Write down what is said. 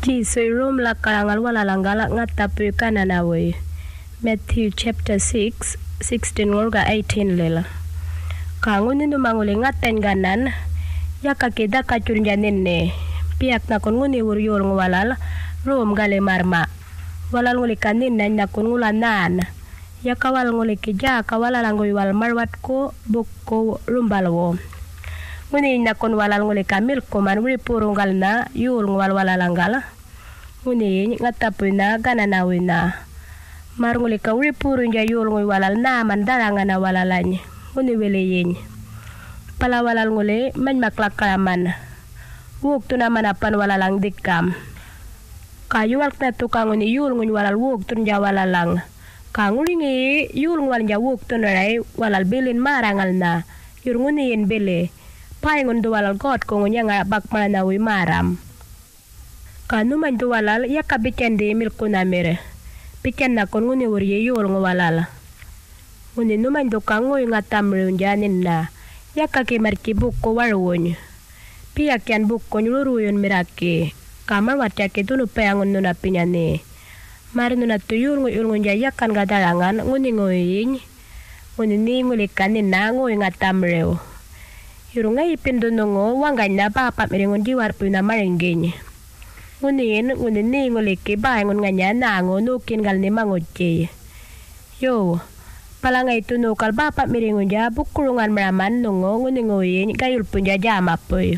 Jisoy rum la karangal wala langgala ngatapu kananawe. Matthew chapter 6, 16 ngolga 18 lela. Kangunin numanguli ngaten ganan, yakakida kacurjanin ne. Piak nakon nguni wuryol ngwalal, rum gale marma. Walal nguli kanin na nakon ngulanan. Yakawal nguli kija kawala langoy wal marwat ko bukko rumbalwo. Nguni nakon walal nguli kamil ko man wuri purunggal na yul ngwal walalanggal. Nguni ngatapu na gananawi na. Mar nguli ka wuri purungja yul ngoy walal na mandarangan na walalany. Nguni weleyin. Pala walal nguli man maklakaraman. Wuk tu naman apan walalang dikam. Kayuwalk na tu kanguni yul ngoy walal wuk tunja walalang. Kangulingi yul ngwal nja wuk tunaray walal bilin marangal na. Yur nguni yin bili. Paingon du walal god kung ngunya nga bakmalanawi maram. Kanuman du walal yaka biken di milko namire. Biken na kon nguni wuri yul ngwalal. Nguni numan du kangoy nga tamriun janin na. Yaka kimarki buko warwony. Piyak yan buko nyuruyon miraki. Kamar watyaki tunu peangon nuna pinyani. Mari nuna tuyul nguyul yakan gadarangan nguni ngoyin. Nguni ni ngulikanin na ngoy nga tamriw. Yuru nga ipindunungo wanggan na papa miringon jiwarpu na maringgin. Nguni ni nguliki bayangon nga niya na nukin gal ni mangutsi. Yo, pala nga itunukal papa miringon ja bukulungan maraman nungo nguni ngoyin gayul pun ja jamapoy.